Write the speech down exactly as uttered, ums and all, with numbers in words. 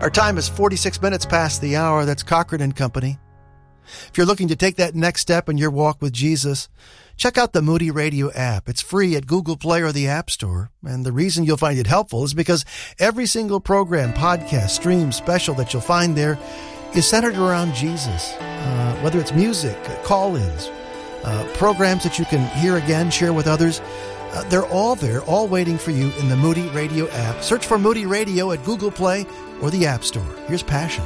Our time is forty-six minutes past the hour. That's Cochran and Company. If you're looking to take that next step in your walk with Jesus, check out the Moody Radio app. It's free at Google Play or the App Store. And the reason you'll find it helpful is because every single program, podcast, stream, special that you'll find there is centered around Jesus. Uh, whether it's music, call-ins, uh, programs that you can hear again, share with others, uh, they're all there, all waiting for you in the Moody Radio app. Search for Moody Radio at Google Play or the App Store. Here's Passion.